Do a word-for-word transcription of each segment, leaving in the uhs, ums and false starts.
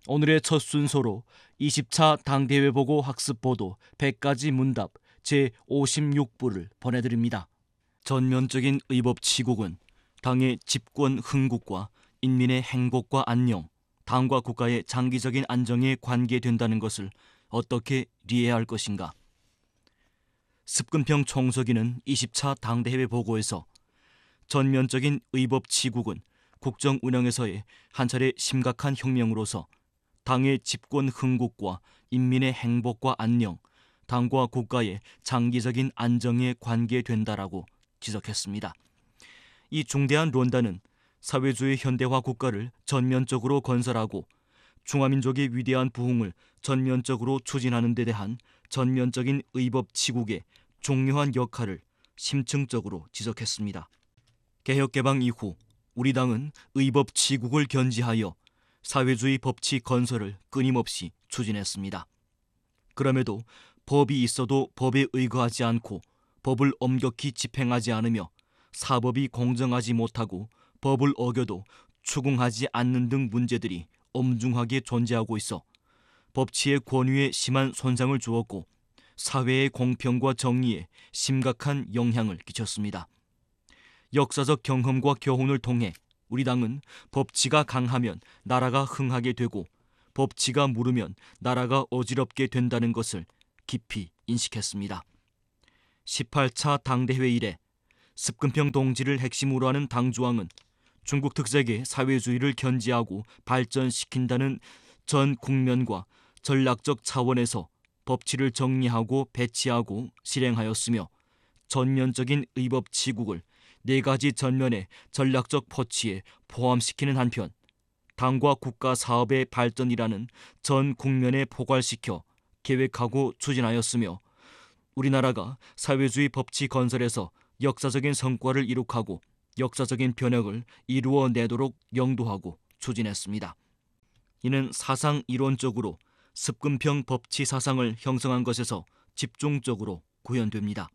오늘의 첫 순서로 이십 차 당대회 보고 학습 보도 백 가지 문답 제오십육 부를 보내드립니다. 전면적인 의법 치국은 당의 집권 흥국과 인민의 행복과 안녕, 당과 국가의 장기적인 안정에 관계된다는 것을 어떻게 이해해야 할 것인가? 습근평 총서기는 이십 차 당대회 보고에서 전면적인 의법 치국은 국정 운영에서의 한 차례 심각한 혁명으로서 당의 집권 흥국과 인민의 행복과 안녕, 당과 국가의 장기적인 안정에 관계된다라고 지적했습니다. 이 중대한論단은 사회주의 현대화 국가를 전면적으로 건설하고 중화민족의 위대한 부흥을 전면적으로 추진하는 데 대한 전면적인 의법 치국의 중요한 역할을 심층적으로 지적했습니다. 개혁개방 이후 우리 당은 의법 치국을 견지하여 사회주의 법치 건설을 끊임없이 추진했습니다. 그럼에도 법이 있어도 법에 의거하지 않고 법을 엄격히 집행하지 않으며 사법이 공정하지 못하고 법을 어겨도 추궁하지 않는 등 문제들이 엄중하게 존재하고 있어 법치의 권위에 심한 손상을 주었고 사회의 공평과 정의에 심각한 영향을 끼쳤습니다. 역사적 경험과 교훈을 통해 우리 당은 법치가 강하면 나라가 흥하게 되고 법치가 무르면 나라가 어지럽게 된다는 것을 깊이 인식했습니다. 십팔 차 당대회 이래 습근평 동지를 핵심으로 하는 당주왕은 중국 특색의 사회주의를 견지하고 발전시킨다는 전 국면과 전략적 차원에서 법치를 정리하고 배치하고 실행하였으며 전면적인 의법 치국을 네 가지 전면의 전략적 포치에 포함시키는 한편 당과 국가 사업의 발전이라는 전 국면에 포괄시켜 계획하고 추진하였으며 우리나라가 사회주의 법치 건설에서 역사적인 성과를 이룩하고 역사적인 변혁을 이루어내도록 영도하고 추진했습니다. 이는 사상 이론적으로 습근평 법치 사상을 형성한 것에서 집중적으로 구현됩니다.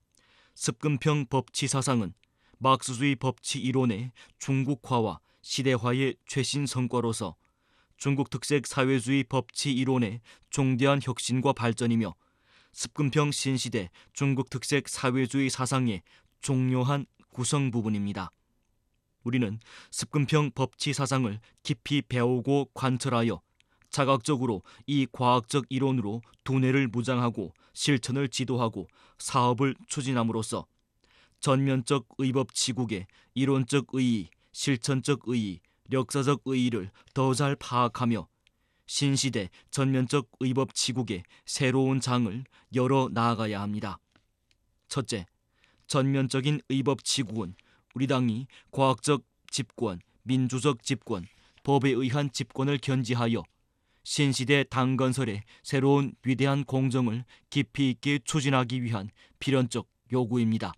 습근평 법치 사상은 막스주의 법치 이론의 중국화와 시대화의 최신 성과로서 중국 특색 사회주의 법치 이론의 중대한 혁신과 발전이며 습근평 신시대 중국 특색 사회주의 사상의 중요한 구성 부분입니다. 우리는 습근평 법치 사상을 깊이 배우고 관철하여 자각적으로 이 과학적 이론으로 두뇌를 무장하고 실천을 지도하고 사업을 추진함으로써 전면적 의법 치국의 이론적 의의, 실천적 의의, 역사적 의의를 더 잘 파악하며 신시대 전면적 의법 치국의 새로운 장을 열어 나아가야 합니다. 첫째, 전면적인 의법 치국은 우리 당이 과학적 집권, 민주적 집권, 법에 의한 집권을 견지하여 신시대 당 건설의 새로운 위대한 공정을 깊이 있게 추진하기 위한 필연적 요구입니다.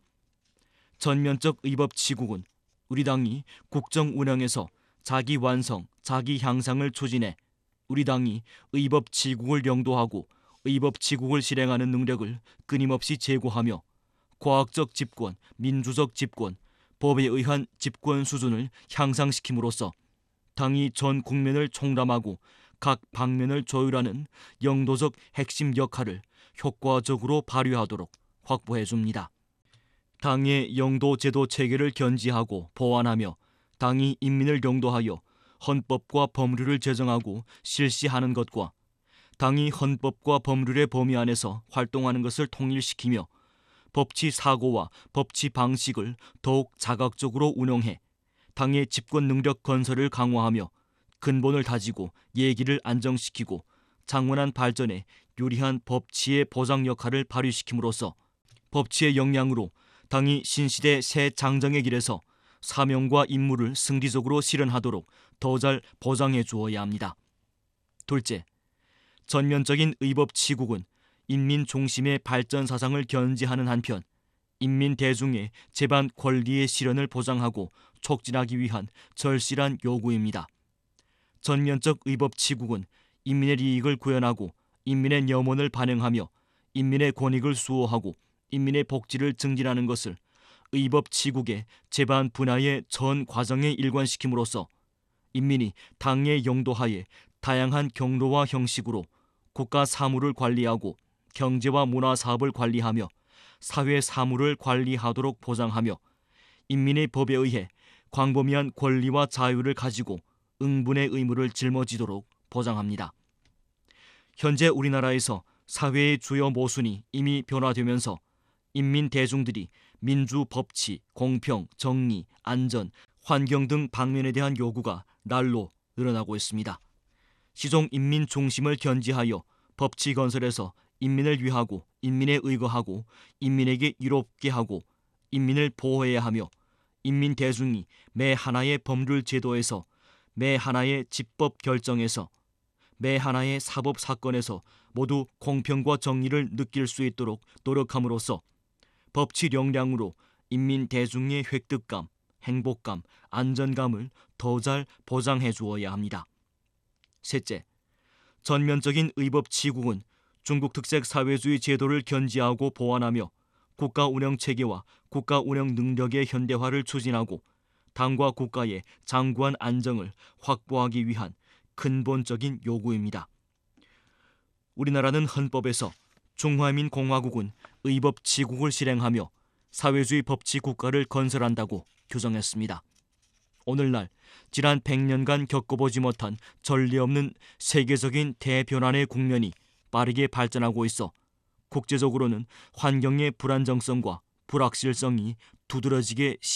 전면적 의법 치국은 우리 당이 국정 운영에서 자기 완성, 자기 향상을 추진해 우리 당이 의법 치국을 영도하고 의법 치국을 실행하는 능력을 끊임없이 제고하며 과학적 집권, 민주적 집권, 법에 의한 집권 수준을 향상시킴으로써 당이 전 국면을 총람하고 각 방면을 조율하는 영도적 핵심 역할을 효과적으로 발휘하도록 확보해 줍니다. 당의 영도 제도 체계를 견지하고 보완하며 당이 인민을 영도하여 헌법과 법률을 제정하고 실시하는 것과 당이 헌법과 법률의 범위 안에서 활동하는 것을 통일시키며 법치 사고와 법치 방식을 더욱 자각적으로 운용해 당의 집권 능력 건설을 강화하며 근본을 다지고 예기를 안정시키고 장원한 발전에 유리한 법치의 보장 역할을 발휘시킴으로써 법치의 역량으로 당이 신시대 새 장정의 길에서 사명과 임무를 승리적으로 실현하도록 더 잘 보장해 주어야 합니다. 둘째, 전면적인 의법 치국은 인민 중심의 발전 사상을 견지하는 한편 인민 대중의 제반 권리의 실현을 보장하고 촉진하기 위한 절실한 요구입니다. 전면적 의법 치국은 인민의 이익을 구현하고 인민의 염원을 반영하며 인민의 권익을 수호하고 인민의 복지를 증진하는 것을 의법 치국의 제반 분야의 전 과정에 일관시킴으로써 인민이 당의 영도하에 다양한 경로와 형식으로 국가 사무를 관리하고 경제와 문화 사업을 관리하며 사회 사무를 관리하도록 보장하며 인민의 법에 의해 광범위한 권리와 자유를 가지고 응분의 의무를 짊어지도록 보장합니다. 현재 우리나라에서 사회의 주요 모순이 이미 변화되면서 인민 대중들이 민주, 법치, 공평, 정의, 안전, 환경 등 방면에 대한 요구가 날로 늘어나고 있습니다. 시종 인민 중심을 견지하여 법치 건설에서 인민을 위하고 인민에 의거하고 인민에게 이롭게 하고 인민을 보호해야 하며 인민 대중이 매 하나의 법률 제도에서 매 하나의 집법 결정에서 매 하나의 사법 사건에서 모두 공평과 정의를 느낄 수 있도록 노력함으로써 법치 역량으로 인민 대중의 획득감, 행복감, 안전감을 더 잘 보장해 주어야 합니다. 셋째, 전면적인 의법 치국은 중국 특색 사회주의 제도를 견지하고 보완하며 국가 운영 체계와 국가 운영 능력의 현대화를 추진하고 당과 국가의 장구한 안정을 확보하기 위한 근본적인 요구입니다. 우리나라는 헌법에서 중화민공화국은 의법치국을 실행하며 사회주의 법치 국가를 건설한다고 규정했습니다. 오늘날 지난 백 년간 겪어보지 못한 전례 없는 세계적인 대변환의 국면이 빠르게 발전하고 있어 국제적으로는 환경의 불안정성과 불확실성이 두드러지게